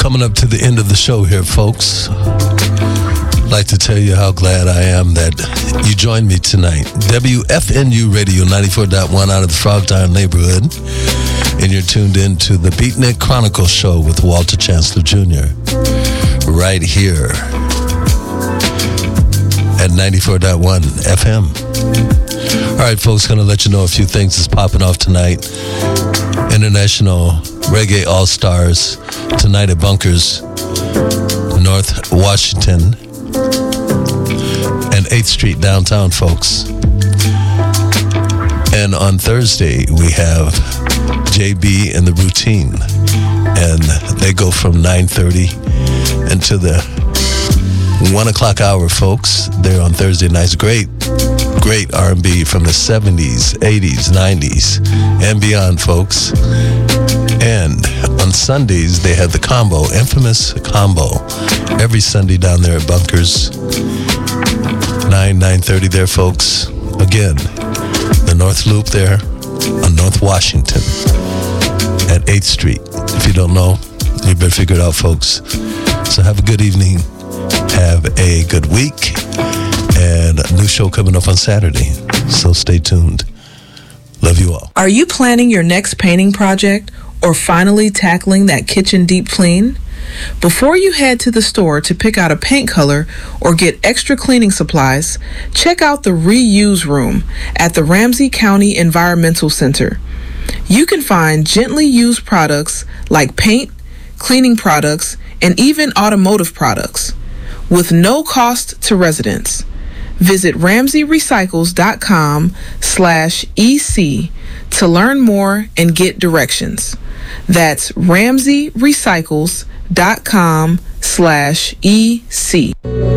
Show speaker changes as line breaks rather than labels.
Coming up to the end of the show here, folks. I'd like to tell you how glad I am that you joined me tonight. WFNU Radio 94.1 out of the Frogtown neighborhood. And you're tuned in to the Beatnik Chronicle Show with Walter Chancellor Jr. right here at 94.1 FM. All right, folks, going to let you know a few things that's popping off tonight. International Reggae All-Stars tonight at Bunkers, North Washington and 8th Street downtown, folks. And on Thursday, we have JB and the Routine, and they go from 9:30 until the 1 o'clock hour, folks. They're on Thursday nights. Great R&B from the 70s, 80s, 90s, and beyond, folks. And on Sundays, they have the combo, infamous combo, every Sunday down there at Bunkers, 9:30 there, folks. Again, the North Loop there on North Washington at 8th Street. If you don't know, you better figure it out, folks. So have a good evening. Have a good week. And a new show coming up on Saturday. So stay tuned. Love you all.
Are you planning your next painting project or finally tackling that kitchen deep clean? Before you head to the store to pick out a paint color or get extra cleaning supplies, check out the Reuse Room at the Ramsey County Environmental Center. You can find gently used products like paint, cleaning products, and even automotive products with no cost to residents. Visit RamseyRecycles.com/EC to learn more and get directions. That's RamseyRecycles.com/EC.